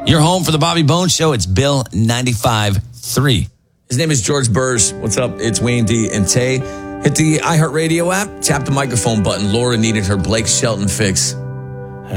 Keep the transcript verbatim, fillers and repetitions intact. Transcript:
Your home for the Bobby Bones Show. It's Bill ninety-five point three. His name is George Burrs. What's up? It's Wayne D and Tay. Hit the iHeartRadio app. Tap the microphone button. Laura needed her Blake Shelton fix.